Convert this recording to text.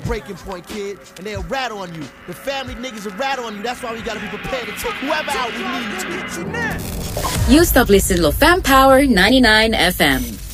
breaking point, kid, and they'll rat on you. The family niggas will rat on you. That's why we gotta be prepared to take whoever out we need to. You stop listening to Fam Power 99 FM.